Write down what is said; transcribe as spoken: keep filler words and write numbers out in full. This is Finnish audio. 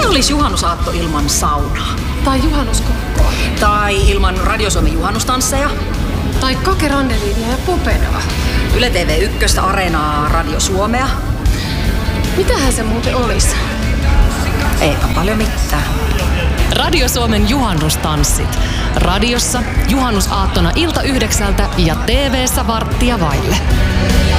olisi juhannusaatto ilman saunaa? Tai juhannuskokkoa. Tai ilman Radio Suomen juhannustansseja. Tai Kake Randeliinia ja Popenaa. Yle T V yksi, Areenaa, Radio Suomea. Mitähän se muuten olisi? Eipä paljon mitään. Radio Suomen juhannustanssit. Radiossa juhannusaattona ilta yhdeksältä ja T V:ssä varttia vaille.